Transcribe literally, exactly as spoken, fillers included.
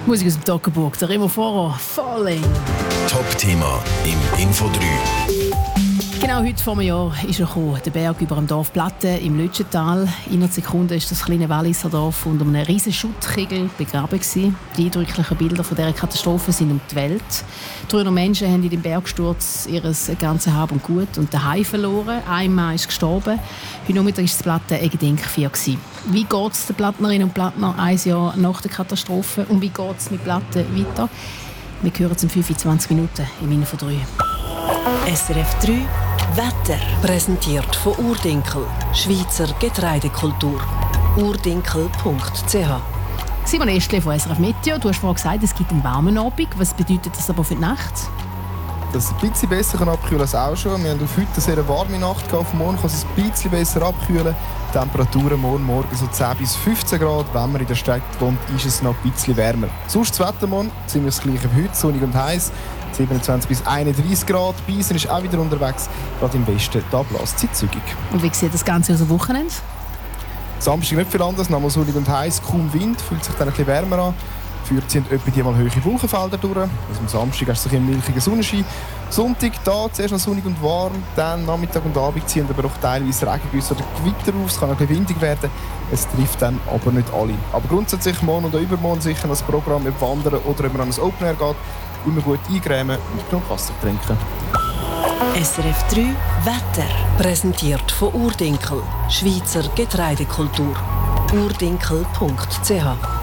Musik aus dem Toggenburg, der Remo Foro, Falling. Top-Thema im Info drei. Genau heute vor einem Jahr ist er gekommen, der Berg über dem Dorf Platten im Lütschental. In einer Sekunde ist das kleine Walliser Dorf unter einem riesen Schuttkegel begraben gewesen. Die eindrücklichen Bilder von dieser Katastrophe sind um die Welt. dreihundert Menschen haben in dem Bergsturz ihr ganzes Hab und Gut und daheim verloren. Ein Mann ist gestorben. Heute Nachmittag war das Platten ein Gedenkfeier. Wie geht es den Plattnerinnen und Plattner ein Jahr nach der Katastrophe? Und wie geht es mit Platten weiter? Wir hören es in fünfundzwanzig Minuten im Info drei. S R F drei Wetter. Präsentiert von Urdinkel, Schweizer Getreidekultur. urdinkel punkt c h. Simon Estli von S R F Meteo. Du hast vorhin gesagt, es gibt einen warmen Abend. Was bedeutet das aber für die Nacht? Dass es ein bisschen besser abkühlen kann als auch schon. Wir haben auf heute eine sehr warme Nacht gehabt. Auf morgen kann es ein bisschen besser abkühlen. Die Temperaturen morgen Morgen so zehn bis fünfzehn Grad. Wenn man in der Stadt wohnt, ist es noch ein bisschen wärmer. Sonst das Wetter morgen ziemlich das gleiche wie heute, sonnig und heiß. siebenundzwanzig bis einunddreißig Grad. Beißen ist auch wieder unterwegs. Gerade im Westen, da bläst es zügig. Und wie sieht das Ganze aus am Wochenende? Samstag nicht viel anders, nochmal sonnig und heiß, kaum Wind, fühlt sich dann ein bisschen wärmer an. Dafür ziehen etwa die mal hohe Wolkenfelder durch. Also am Samstag hast du ein milchigen Sonnenschein. Sonntag da zuerst noch sonnig und warm, dann Nachmittag und Abend ziehen aber auch teilweise Regengüsse oder Gewitter auf. Es kann ein bisschen windig werden. Es trifft dann aber nicht alle. Aber grundsätzlich morgen und auch übermorgen sicher das Programm, ob wandern oder ob man an ein Open Air geht, immer gut eingrämen und genug Wasser trinken. S R F drei Wetter. Präsentiert von Urdinkel, Schweizer Getreidekultur. urdinkel punkt c h.